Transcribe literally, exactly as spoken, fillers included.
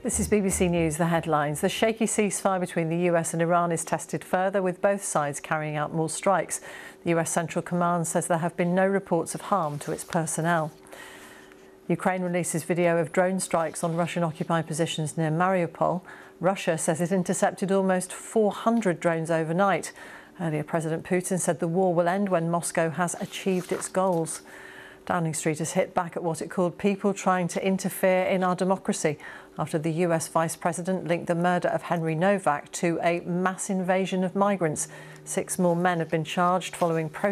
This is B B C News, the headlines. The shaky ceasefire between the U S and Iran is tested further, with both sides carrying out more strikes. The U S Central Command says there have been no reports of harm to its personnel. Ukraine releases video of drone strikes on Russian-occupied positions near Mariupol. Russia says it intercepted almost four hundred drones overnight. Earlier, President Putin said the war will end when Moscow has achieved its goals. Downing Street has hit back at what it called people trying to interfere in our democracy after the U S Vice President linked the murder of Henry Novak to a mass invasion of migrants. Six more men have been charged following protests.